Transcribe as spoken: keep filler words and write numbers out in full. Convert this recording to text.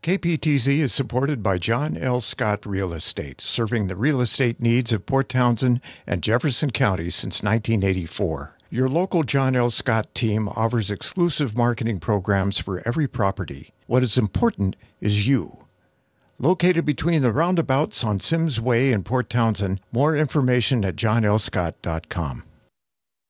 K P T Z is supported by John L. Scott Real Estate, serving the real estate needs of Port Townsend and Jefferson County since nineteen eighty-four. Your local John L. Scott team offers exclusive marketing programs for every property. What is important is you. Located between the roundabouts on Sims Way in Port Townsend, more information at john l scott dot com.